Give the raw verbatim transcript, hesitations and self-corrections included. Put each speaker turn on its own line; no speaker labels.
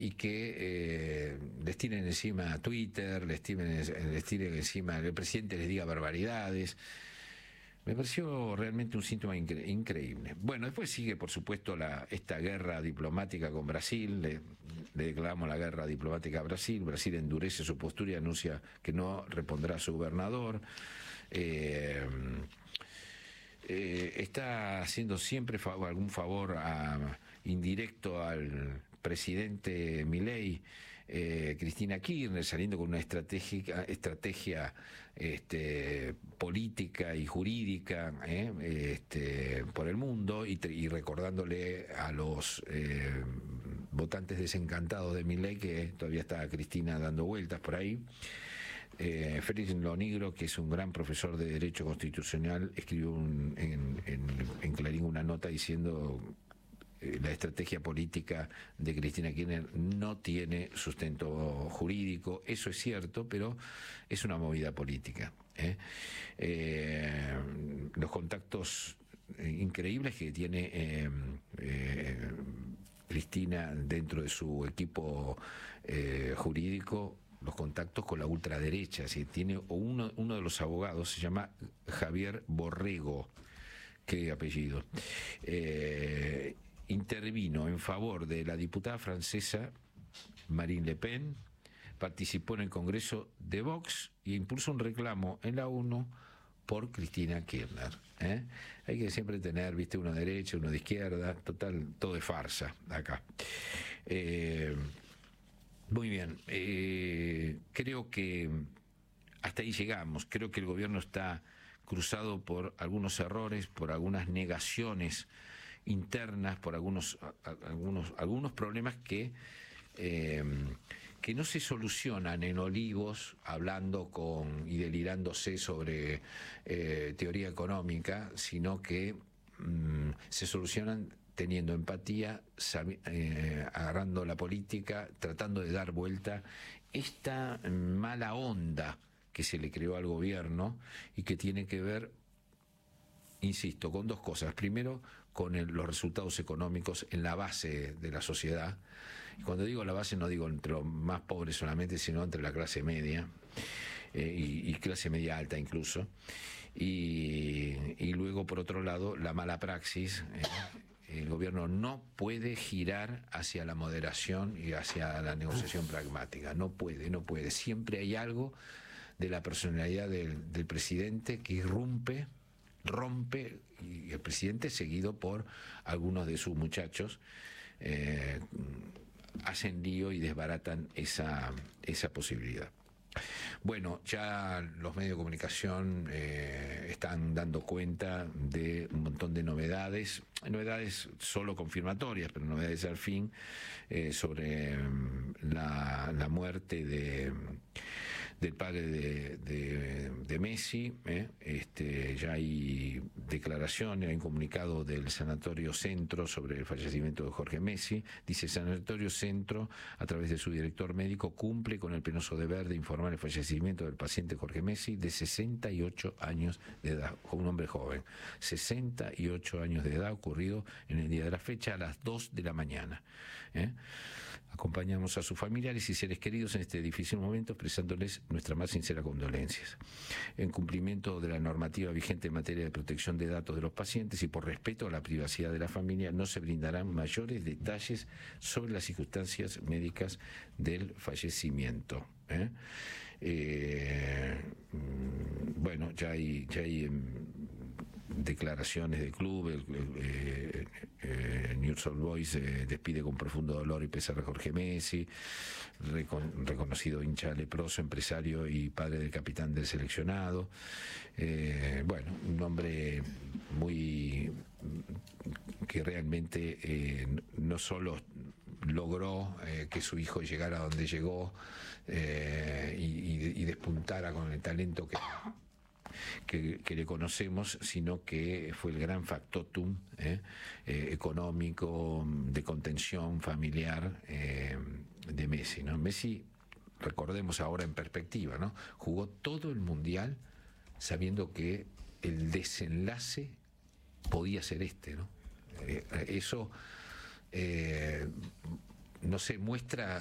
y que eh, les tiren encima a Twitter, les tiren, les tiren encima, el presidente les diga barbaridades. Me pareció realmente un síntoma incre increíble. Bueno, después sigue, por supuesto, la, esta guerra diplomática con Brasil. Le, le declaramos la guerra diplomática a Brasil. Brasil endurece su postura y anuncia que no repondrá a su gobernador. Eh, eh, está haciendo siempre favor, algún favor a, indirecto al presidente Milei, eh, Cristina Kirchner, saliendo con una estrategia, estrategia este, política y jurídica eh, este, por el mundo y, y recordándole a los eh, votantes desencantados de Milei que todavía está Cristina dando vueltas por ahí. Eh, Félix Lonigro, que es un gran profesor de Derecho Constitucional, escribió un, en, en, en Clarín una nota diciendo la estrategia política de Cristina Kirchner no tiene sustento jurídico. Eso es cierto, pero es una movida política. ¿eh? Eh, los contactos increíbles que tiene eh, eh, Cristina dentro de su equipo eh, jurídico, los contactos con la ultraderecha. Si tiene uno, uno de los abogados se llama Javier Borrego, qué apellido. Eh, intervino en favor de la diputada francesa Marine Le Pen, participó en el Congreso de Vox e impulsó un reclamo en la ONU por Cristina Kirchner. ¿eh? Hay que siempre tener, viste, uno de derecha, uno de izquierda, total, todo es farsa acá. Eh, muy bien, eh, creo que hasta ahí llegamos. Creo que el gobierno está cruzado por algunos errores, por algunas negaciones internas, por algunos algunos algunos problemas que eh, que no se solucionan en Olivos hablando con y delirándose sobre eh, teoría económica, sino que mm, se solucionan teniendo empatía, eh, agarrando la política, tratando de dar vuelta esta mala onda que se le creó al gobierno y que tiene que ver, insisto, con dos cosas. Primero, con el, los resultados económicos en la base de la sociedad. Y cuando digo la base no digo entre los más pobres solamente, sino entre la clase media eh, y, y clase media alta incluso. Y, y luego, por otro lado, la mala praxis. Eh, el gobierno no puede girar hacia la moderación y hacia la negociación pragmática. No puede, no puede. Siempre hay algo de la personalidad del, del presidente que irrumpe, rompe, y el presidente, seguido por algunos de sus muchachos, eh, hacen lío y desbaratan esa, esa posibilidad. Bueno, ya los medios de comunicación eh, están dando cuenta de un montón de novedades, novedades solo confirmatorias, pero novedades al fin, eh, sobre la, la muerte de, del padre de, de, de Messi. Eh. Este, ya hay declaraciones, hay un comunicado del Sanatorio Centro sobre el fallecimiento de Jorge Messi. Dice: Sanatorio Centro, a través de su director médico, cumple con el penoso deber de informar el fallecimiento del paciente Jorge Messi, de sesenta y ocho años de edad, un hombre joven, sesenta y ocho años de edad, ocurrido en el día de la fecha a las dos de la mañana. ¿eh? Acompañamos a sus familiares y seres queridos en este difícil momento, expresándoles nuestras más sinceras condolencias. En cumplimiento de la normativa vigente en materia de protección de datos de los pacientes y por respeto a la privacidad de la familia, no se brindarán mayores detalles sobre las circunstancias médicas del fallecimiento. ¿Eh? Eh, bueno, ya hay, ya hay eh, declaraciones del club. El, eh, eh, News All Boys eh, despide con profundo dolor y pesar a Jorge Messi, recon, reconocido hincha leproso, empresario y padre del capitán del seleccionado. Eh, bueno, un hombre muy que realmente eh, no solo logró eh, que su hijo llegara a donde llegó eh, y, y, y despuntara con el talento que, que, que le conocemos, sino que fue el gran factotum eh, eh, económico, de contención familiar eh, de Messi, ¿no? Messi, recordemos ahora en perspectiva, ¿no? Jugó todo el Mundial sabiendo que el desenlace podía ser este, ¿no? Eh, eso eh, no sé, muestra